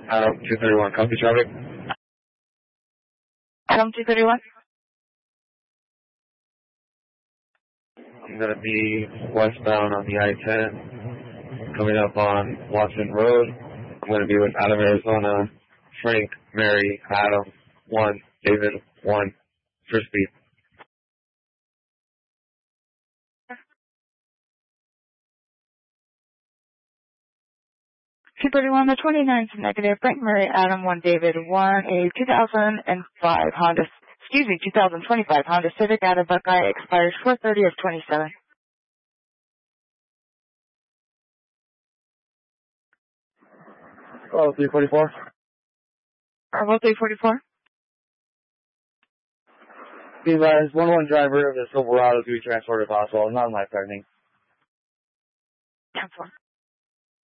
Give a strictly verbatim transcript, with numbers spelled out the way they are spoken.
Adam two thirty-one, copy traffic. Adam two thirty-one. I'm going to be westbound on the I ten, coming up on Watson Road. I'm going to be with Adam, Arizona, Frank, Mary, Adam, one, David, one, for speed. two thirty-one, the twenty-ninth negative, Frank, Mary, Adam, one, David, one, a two thousand five Honda, excuse me, two thousand twenty-five Honda Civic out of Buckeye, expires four thirty of twenty-seven. Oh, three forty-four. Bravo three forty-four. Be advised, one one driver of the Silverado to be transported if possible, not life threatening. ten four.